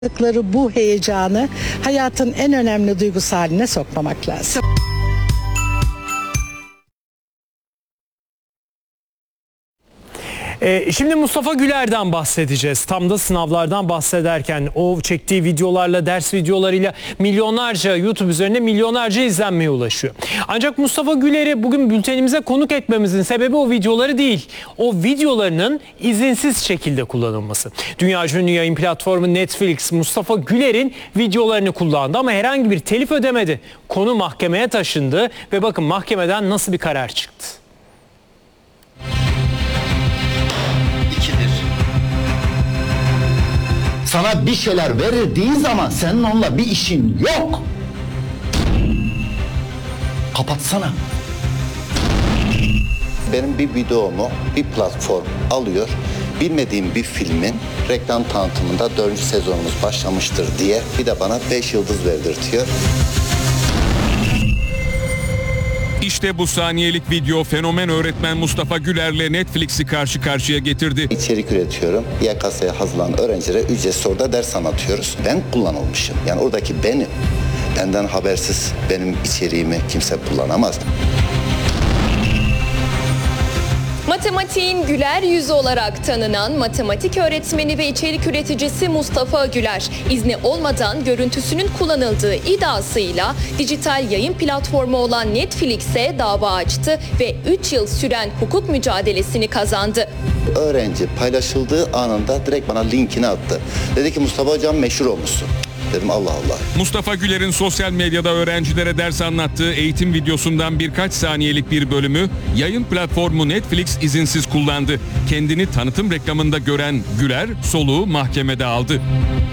Bu heyecanı hayatın en önemli duygusu haline sokmamak lazım. Şimdi Mustafa Güler'den bahsedeceğiz. Tam da sınavlardan bahsederken o çektiği videolarla, ders videolarıyla milyonlarca YouTube üzerinde milyonlarca izlenmeye ulaşıyor. Ancak Mustafa Güler'i bugün bültenimize konuk etmemizin sebebi o videoları değil. O videolarının izinsiz şekilde kullanılması. Dünyaca ünlü yayın platformu Netflix Mustafa Güler'in videolarını kullandı ama herhangi bir telif ödemedi. Konu mahkemeye taşındı ve bakın mahkemeden nasıl bir karar çıktı. Sana bir şeyler verildiği zaman senin onunla bir işin yok. Kapatsana. Benim bir videomu bir platform alıyor. Bilmediğim bir filmin reklam tanıtımında 4. sezonumuz başlamıştır diye bir de bana 5 yıldız verdirtiyor. İşte bu saniyelik video fenomen öğretmen Mustafa Güler'le Netflix'i karşı karşıya getirdi. İçerik üretiyorum. YKS'ye hazırlanan öğrencilere ücretsiz orada ders anlatıyoruz. Ben kullanılmışım. Yani oradaki benim. Benden habersiz benim içeriğimi kimse kullanamaz. Matematiğin güler yüzü olarak tanınan matematik öğretmeni ve içerik üreticisi Mustafa Güler, izni olmadan görüntüsünün kullanıldığı iddiasıyla dijital yayın platformu olan Netflix'e dava açtı ve 3 yıl süren hukuk mücadelesini kazandı. Öğrenci paylaşıldığı anında direkt bana linkini attı. Dedi ki Mustafa hocam meşhur olmuşsun. Dedim Allah Allah. Mustafa Güler'in sosyal medyada öğrencilere ders anlattığı eğitim videosundan birkaç saniyelik bir bölümü yayın platformu Netflix izinsiz kullandı. Kendini tanıtım reklamında gören Güler soluğu mahkemede aldı.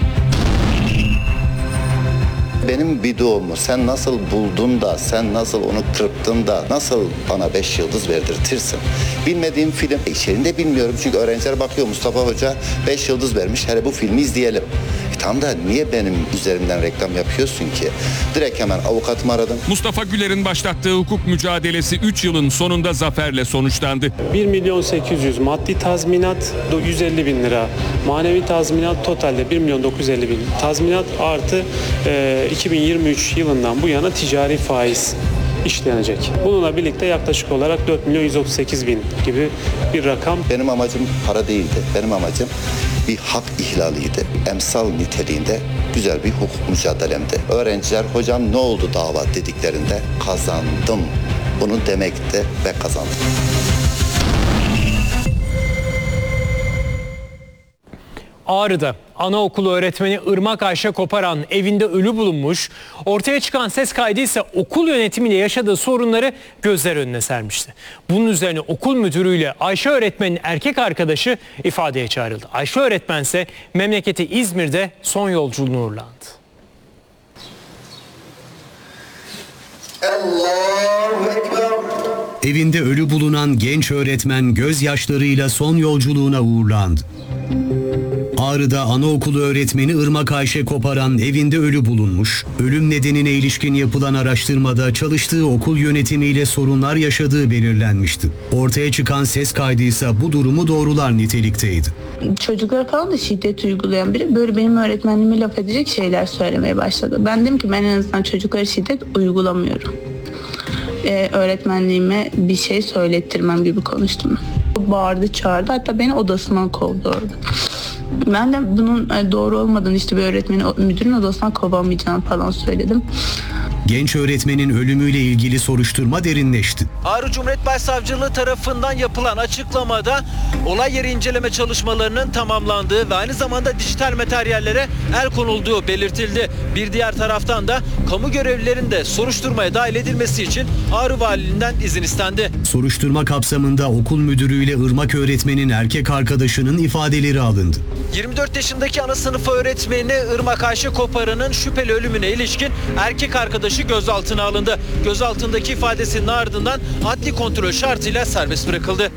Benim videomu sen nasıl buldun da, sen nasıl onu kırptın da, nasıl bana 5 yıldız verdirtirsin? Bilmediğim film, içeriğini de bilmiyorum çünkü öğrenciler bakıyor Mustafa Hoca 5 yıldız vermiş, hele bu filmi izleyelim. Tam da niye benim üzerimden reklam yapıyorsun ki? Direkt hemen avukatımı aradım. Mustafa Güler'in başlattığı hukuk mücadelesi 3 yılın sonunda zaferle sonuçlandı. 1.800.000 maddi tazminat 150.000 lira. Manevi tazminat totalde 1.950.000 tazminat artı 2023 yılından bu yana ticari faiz işlenecek. Bununla birlikte yaklaşık olarak 4.138.000 gibi bir rakam. Benim amacım para değildi. Benim amacım bir hak ihlaliydi. Emsal niteliğinde güzel bir hukuk mücadelemdi. Öğrenciler hocam ne oldu dava dediklerinde kazandım. Bunu demekti ve kazandım. Ağrı'da anaokulu öğretmeni Irmak Ayşe Koparan evinde ölü bulunmuş. Ortaya çıkan ses kaydı ise okul yönetimiyle yaşadığı sorunları gözler önüne sermişti. Bunun üzerine okul müdürüyle Ayşe öğretmenin erkek arkadaşı ifadeye çağrıldı. Ayşe öğretmen ise memleketi İzmir'de son yolculuğuna uğurlandı. Evinde ölü bulunan genç öğretmen gözyaşlarıyla son yolculuğuna uğurlandı. Ağrı'da anaokulu öğretmeni Irmak Ayşe Koparan evinde ölü bulunmuş. Ölüm nedenine ilişkin yapılan araştırmada çalıştığı okul yönetimiyle sorunlar yaşadığı belirlenmişti. Ortaya çıkan ses kaydı ise bu durumu doğrular nitelikteydi. Çocuklara falan da şiddet uygulayan biri böyle benim öğretmenliğime laf edecek şeyler söylemeye başladı. Ben dedim ki ben en azından çocuklara şiddet uygulamıyorum. Öğretmenliğime bir şey söylettirmem gibi konuştum. Bağırdı çağırdı, hatta beni odasından kovdu orada. Ben de bunun doğru olmadığını, işte bir öğretmeni müdürün odasından kovamayacağını falan söyledim. Genç öğretmenin ölümüyle ilgili soruşturma derinleşti. Ağrı Cumhuriyet Başsavcılığı tarafından yapılan açıklamada olay yeri inceleme çalışmalarının tamamlandığı ve aynı zamanda dijital materyallere el konulduğu belirtildi. Bir diğer taraftan da kamu görevlilerinin de soruşturmaya dahil edilmesi için Ağrı Valiliğinden izin istendi. Soruşturma kapsamında okul müdürüyle Irmak öğretmenin erkek arkadaşının ifadeleri alındı. 24 yaşındaki ana sınıfı öğretmeni Irmak Ayşe Koparan'ın şüpheli ölümüne ilişkin erkek arkadaşı gözaltına alındı. Gözaltındaki ifadesinin ardından adli kontrol şartıyla serbest bırakıldı.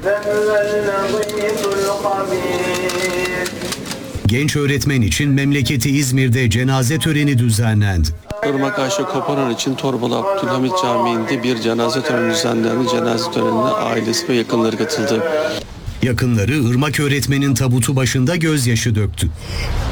Genç öğretmen için memleketi İzmir'de cenaze töreni düzenlendi. Irmak Ayşe Koparan için Torbalı Abdülhamit Camii'nde bir cenaze töreni düzenlendi. Cenaze törenine ailesi ve yakınları katıldı. Yakınları Irmak öğretmenin tabutu başında gözyaşı döktü.